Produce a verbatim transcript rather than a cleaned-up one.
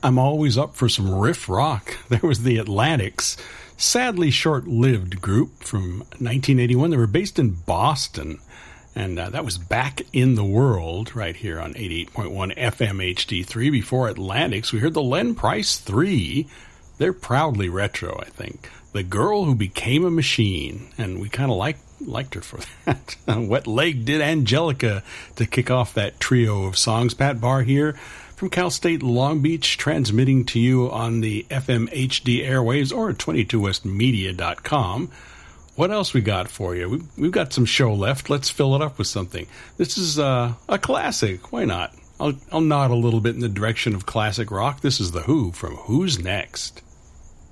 I'm always up for some riff rock. There was the Atlantics, sadly short-lived group from nineteen eighty-one. They were based in Boston, and uh, that was Back in the World right here on eighty-eight point one F M H D three. Before Atlantics, we heard the Len Price Three. They're proudly retro, I think. The Girl Who Became a Machine, and we kind of like, liked her for that. Wet Leg did Angelica to kick off that trio of songs. Pat Barr here from Cal State Long Beach, transmitting to you on the F M H D airwaves or at twenty-two west media dot com. What else we got for you? We've, we've got some show left. Let's fill it up with something. This is uh, a classic. Why not? I'll, I'll nod a little bit in the direction of classic rock. This is The Who from Who's Next?